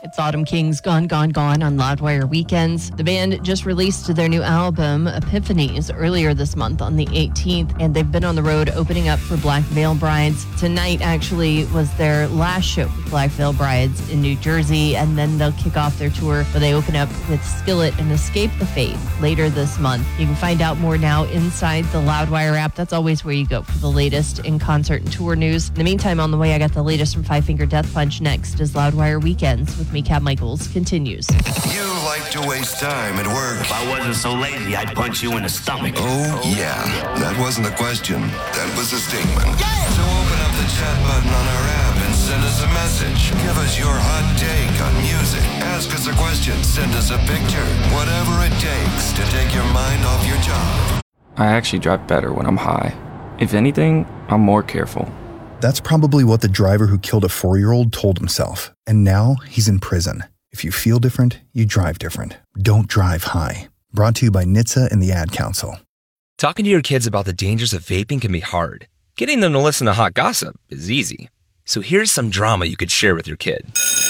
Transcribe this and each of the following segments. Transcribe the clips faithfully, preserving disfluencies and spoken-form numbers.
It's Autumn King's Gone, Gone, Gone on Loudwire Weekends. The band just released their new album, Epiphanies, earlier this month on the eighteenth, and they've been on the road opening up for Black Veil Brides. Tonight actually was their last show with Black Veil Brides in New Jersey, and then they'll kick off their tour where they open up with Skillet and Escape the Fate later this month. You can find out more now inside the Loudwire app. That's always where you go for the latest in concert and tour news. In the meantime, on the way, I got the latest from Five Finger Death Punch. Next is Loudwire Weekends with me, Kat Michaels, continues. You like to waste time at work. If I wasn't so lazy, I'd punch you in the stomach. Oh, yeah. That wasn't a question. That was a statement. Yeah. So open up the chat button on our app and send us a message. Give us your hot take on music. Ask us a question. Send us a picture. Whatever it takes to take your mind off your job. I actually drive better when I'm high. If anything, I'm more careful. That's probably what the driver who killed a four-year-old told himself. And now he's in prison. If you feel different, you drive different. Don't drive high. Brought to you by N H T S A and the Ad Council. Talking to your kids about the dangers of vaping can be hard. Getting them to listen to hot gossip is easy. So here's some drama you could share with your kid.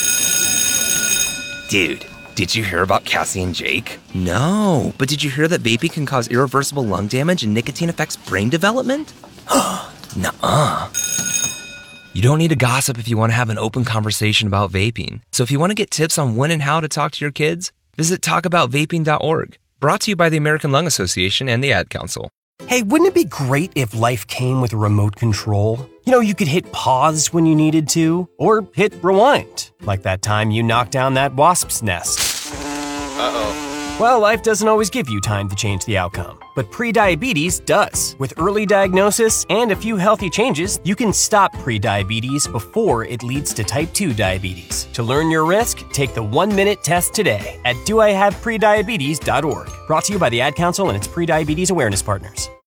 Dude, did you hear about Cassie and Jake? No, but did you hear that vaping can cause irreversible lung damage and nicotine affects brain development? Nuh-uh. You don't need to gossip if you want to have an open conversation about vaping. So if you want to get tips on when and how to talk to your kids, visit talk about vaping dot org. Brought to you by the American Lung Association and the Ad Council. Hey, wouldn't it be great if life came with a remote control? You know, you could hit pause when you needed to, or hit rewind, like that time you knocked down that wasp's nest. Uh-oh. Well, life doesn't always give you time to change the outcome, but prediabetes does. With early diagnosis and a few healthy changes, you can stop prediabetes before it leads to type two diabetes. To learn your risk, take the one-minute test today at do I have prediabetes dot org. Brought to you by the Ad Council and its prediabetes awareness partners.